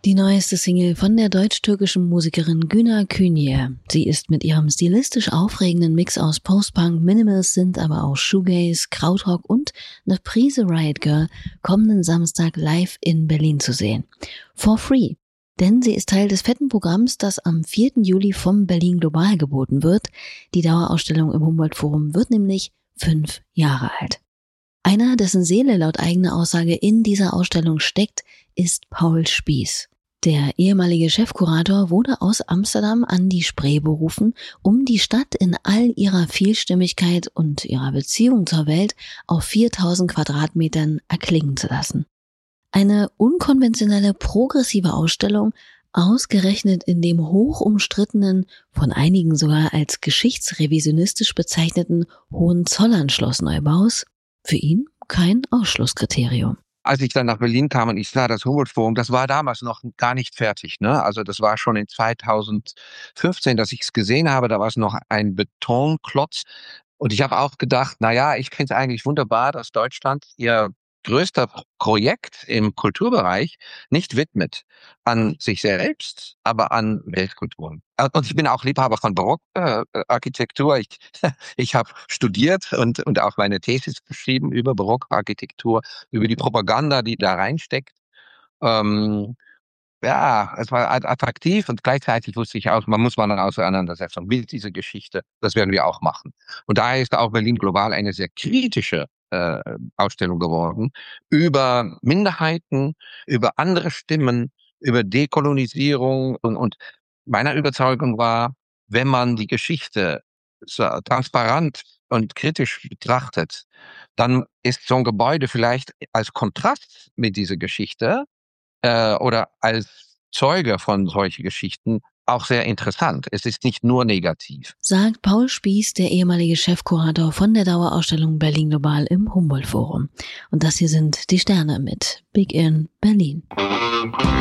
Die neueste Single von der deutsch-türkischen Musikerin Güner Künye. Sie ist mit ihrem stilistisch aufregenden Mix aus Post-Punk, Minimalist sind aber auch Shoegaze, Krautrock und eine Prise Riot Girl kommenden Samstag live in Berlin zu sehen. For free. Denn sie ist Teil des fetten Programms, das am 4. Juli vom Berlin Global geboten wird. Die Dauerausstellung im Humboldt-Forum wird nämlich 5 Jahre alt. Einer, dessen Seele laut eigener Aussage in dieser Ausstellung steckt, ist Paul Spies. Der ehemalige Chefkurator wurde aus Amsterdam an die Spree berufen, um die Stadt in all ihrer Vielstimmigkeit und ihrer Beziehung zur Welt auf 4000 Quadratmetern erklingen zu lassen. Eine unkonventionelle, progressive Ausstellung, ausgerechnet in dem hoch umstrittenen, von einigen sogar als geschichtsrevisionistisch bezeichneten Hohenzollern-Schloss-Neubaus, für ihn kein Ausschlusskriterium. Als ich dann nach Berlin kam und ich sah das Humboldt-Forum, das war damals noch gar nicht fertig, ne? Also das war schon in 2015, dass ich es gesehen habe, da war es noch ein Betonklotz. Und ich habe auch gedacht, ich finde es eigentlich wunderbar, dass Deutschland ihr größter Projekt im Kulturbereich nicht widmet an sich selbst, aber an Weltkulturen. Und ich bin auch Liebhaber von Barockarchitektur. Ich habe studiert und auch meine Thesis geschrieben über Barockarchitektur, über die Propaganda, die da reinsteckt. Es war attraktiv und gleichzeitig wusste ich auch, man muss mal eine Auseinandersetzung mit dieser Geschichte. Das werden wir auch machen. Und daher ist auch Berlin Global eine sehr kritische Ausstellung geworden über Minderheiten, über andere Stimmen, über Dekolonisierung und meiner Überzeugung war, wenn man die Geschichte so transparent und kritisch betrachtet, dann ist so ein Gebäude vielleicht als Kontrast mit dieser Geschichte oder als Zeuge von solchen Geschichten auch sehr interessant. Es ist nicht nur negativ. Sagt Paul Spies, der ehemalige Chefkurator von der Dauerausstellung Berlin Global im Humboldt-Forum. Und das hier sind die Sterne mit Big in Berlin.